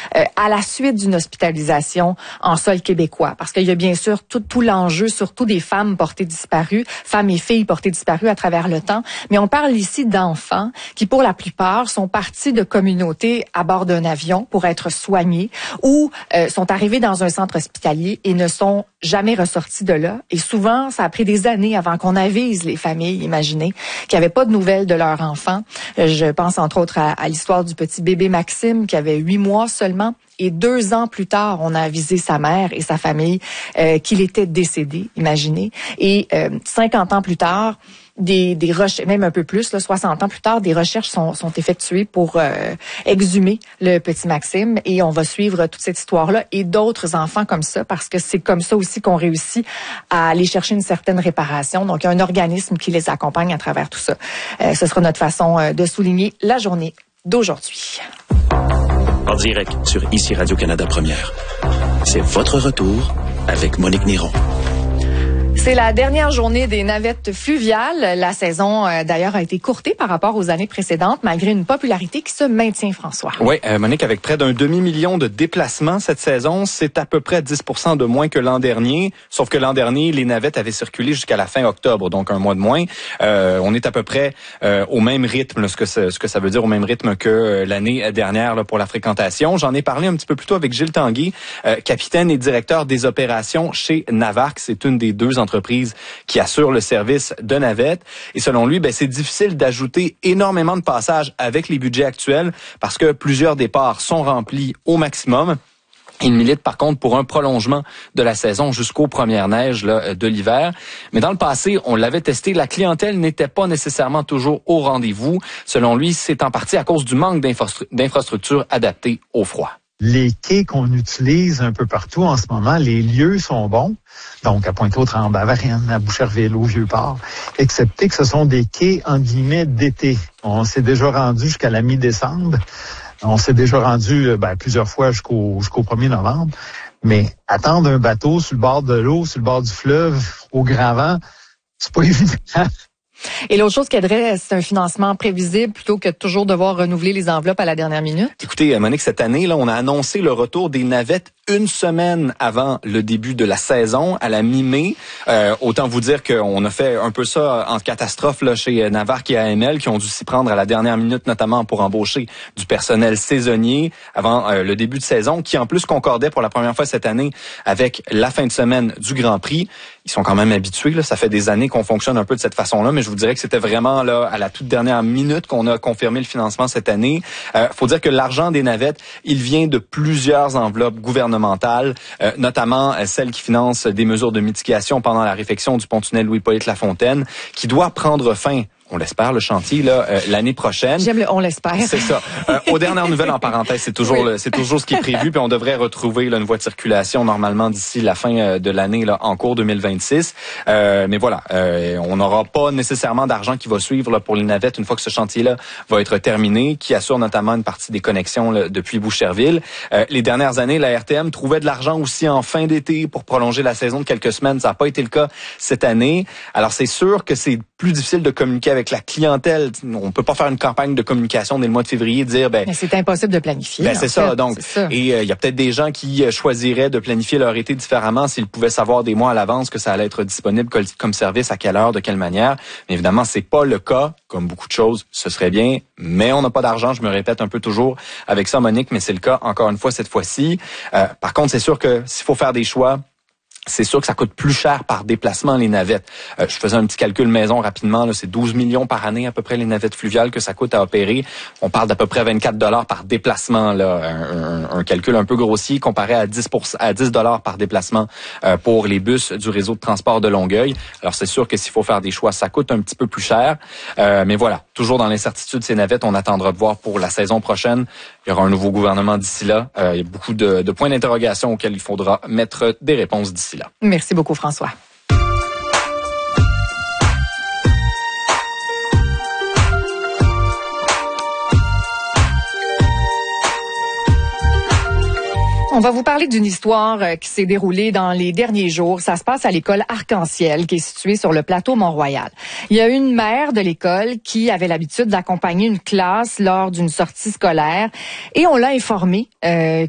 à la suite d'une hospitalisation en sol québécois. Parce qu'il y a bien sûr tout l'enjeu, surtout des femmes portées disparues, femmes et filles portées disparues à travers le temps. Mais on parle ici d'enfants qui, pour la plupart, sont partis de communautés à bord d'un avion pour être soignés ou sont arrivés dans un centre hospitalier et ne sont jamais ressortis de là. Et souvent, ça a pris des années avant qu'on avise les familles, imaginez, qui n'avaient pas de nouvelles de leur enfant. Je pense entre autres à l'histoire du petit bébé Maxime qui avait 8 mois seulement. Et 2 ans plus tard, on a avisé sa mère et sa famille qu'il était décédé, imaginez. Et 50 ans plus tard, des recherches, même un peu plus, 60 ans plus tard, des recherches sont effectuées pour exhumer le petit Maxime. Et on va suivre toute cette histoire-là et d'autres enfants comme ça, parce que c'est comme ça aussi qu'on réussit à aller chercher une certaine réparation. Donc, il y a un organisme qui les accompagne à travers tout ça. Ce sera notre façon de souligner la journée d'aujourd'hui. En direct sur ICI Radio-Canada Première. C'est votre retour avec Monique Néron. C'est la dernière journée des navettes fluviales. La saison, d'ailleurs, a été courtée par rapport aux années précédentes, malgré une popularité qui se maintient, François. Oui, Monique, avec près d'1 demi-million de déplacements cette saison, c'est à peu près 10% de moins que l'an dernier. Sauf que l'an dernier, les navettes avaient circulé jusqu'à la fin octobre, donc un mois de moins. On est à peu près au même rythme, ce que ça veut dire, au même rythme que l'année dernière là, pour la fréquentation. J'en ai parlé un petit peu plus tôt avec Gilles Tanguay, capitaine et directeur des opérations chez Navarque. C'est une des 2 entreprises qui assure le service de navette. Et selon lui, c'est difficile d'ajouter énormément de passages avec les budgets actuels parce que plusieurs départs sont remplis au maximum. Il milite par contre pour un prolongement de la saison jusqu'aux premières neiges de l'hiver. Mais dans le passé, on l'avait testé, la clientèle n'était pas nécessairement toujours au rendez-vous. Selon lui, c'est en partie à cause du manque d'infrastructures adaptées au froid. Les quais qu'on utilise un peu partout en ce moment, les lieux sont bons. Donc, à Pointe-aux-Trembles, à Varennes, à Boucherville, au Vieux-Port, excepté que ce sont des quais, en guillemets, d'été. On s'est déjà rendu jusqu'à la mi-décembre. On s'est déjà rendu plusieurs fois jusqu'au 1er novembre. Mais attendre un bateau sur le bord de l'eau, sur le bord du fleuve, au grand vent, c'est pas évident. Et l'autre chose qui aiderait, c'est un financement prévisible plutôt que de toujours devoir renouveler les enveloppes à la dernière minute. Écoutez, Monique, cette année, là, on a annoncé le retour des navettes 1 semaine avant le début de la saison, à la mi-mai. Autant vous dire qu'on a fait un peu ça en catastrophe là, chez Navarque et AML, qui ont dû s'y prendre à la dernière minute, notamment pour embaucher du personnel saisonnier avant le début de saison, qui en plus concordait pour la première fois cette année avec la fin de semaine du Grand Prix. Ils sont quand même habitués, là, ça fait des années qu'on fonctionne un peu de cette façon-là, mais je vous dirais que c'était vraiment là à la toute dernière minute qu'on a confirmé le financement cette année. Faut dire que l'argent des navettes, il vient de plusieurs enveloppes gouvernementales, notamment celle qui finance des mesures de mitigation pendant la réfection du pont-tunnel Louis-Hippolyte Lafontaine, qui doit prendre fin. On l'espère, le chantier là l'année prochaine. J'aime le on l'espère. C'est ça. Aux dernières nouvelles, en parenthèse, c'est toujours c'est toujours ce qui est prévu, puis on devrait retrouver là, une voie de circulation normalement d'ici la fin de l'année là en cours 2026. Mais voilà, on n'aura pas nécessairement d'argent qui va suivre là, pour les navettes une fois que ce chantier-là va être terminé, qui assure notamment une partie des connexions là, depuis Boucherville. Les dernières années, la RTM trouvait de l'argent aussi en fin d'été pour prolonger la saison de quelques semaines. Ça n'a pas été le cas cette année. Alors c'est sûr que c'est plus difficile de communiquer avec la clientèle. On peut pas faire une campagne de communication dès le mois de février, dire mais c'est impossible de planifier. C'est ça. Donc, et il y a peut-être des gens qui choisiraient de planifier leur été différemment s'ils pouvaient savoir des mois à l'avance que ça allait être disponible comme service, à quelle heure, de quelle manière. Mais évidemment, c'est pas le cas. Comme beaucoup de choses, ce serait bien, mais on n'a pas d'argent. Je me répète un peu toujours avec ça, Monique, mais c'est le cas encore une fois cette fois-ci. Par contre, c'est sûr que s'il faut faire des choix, c'est sûr que ça coûte plus cher par déplacement les navettes. Je faisais un petit calcul maison rapidement, là, c'est 12 millions par année à peu près les navettes fluviales que ça coûte à opérer. On parle d'à peu près 24 $ par déplacement, là, un calcul un peu grossier comparé à 10 $ par déplacement pour les bus du réseau de transport de Longueuil. Alors c'est sûr que s'il faut faire des choix, ça coûte un petit peu plus cher. Mais voilà, toujours dans l'incertitude ces navettes, on attendra de voir pour la saison prochaine. Il y aura un nouveau gouvernement d'ici là. Il y a beaucoup de points d'interrogation auxquels il faudra mettre des réponses d'ici là. Merci beaucoup, François. On va vous parler d'une histoire qui s'est déroulée dans les derniers jours. Ça se passe à l'école Arc-en-Ciel, qui est située sur le plateau Mont-Royal. Il y a une mère de l'école qui avait l'habitude d'accompagner une classe lors d'une sortie scolaire et on l'a informée